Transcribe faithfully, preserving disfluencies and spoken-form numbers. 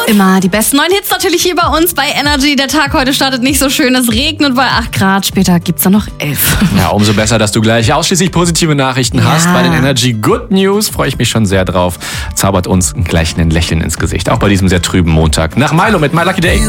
Immer die besten neuen Hits natürlich hier bei uns bei Energy. Der Tag heute startet nicht so schön. Es regnet bei acht Grad. Später gibt's dann noch elf. Ja, umso besser, dass du gleich ausschließlich positive Nachrichten Ja. hast. Bei den Energy Good News freue ich mich schon sehr drauf. Zaubert uns gleich ein Lächeln ins Gesicht. Auch bei diesem sehr trüben Montag. Nach Milo mit My Lucky Day.